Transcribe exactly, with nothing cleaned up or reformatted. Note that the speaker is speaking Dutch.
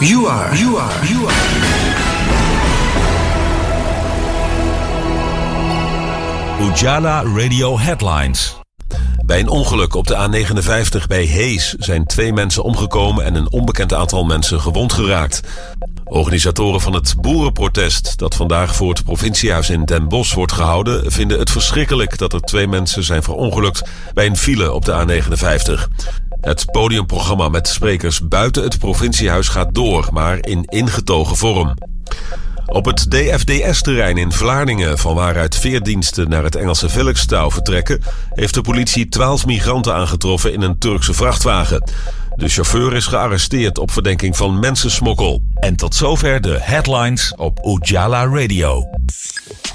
You are, you are, you are. Ujala Radio Headlines. Bij een ongeluk op de A negenenvijftig bij Hees zijn twee mensen omgekomen en een onbekend aantal mensen gewond geraakt. Organisatoren van het boerenprotest dat vandaag voor het provinciehuis in Den Bosch wordt gehouden vinden het verschrikkelijk dat er twee mensen zijn verongelukt bij een file op de A negenenvijftig. Het podiumprogramma met sprekers buiten het provinciehuis gaat door, maar in ingetogen vorm. Op het D F D S-terrein in Vlaardingen, van waaruit veerdiensten naar het Engelse Vilkstouw vertrekken, heeft de politie twaalf migranten aangetroffen in een Turkse vrachtwagen. De chauffeur is gearresteerd op verdenking van mensensmokkel. En tot zover de headlines op Ujala Radio.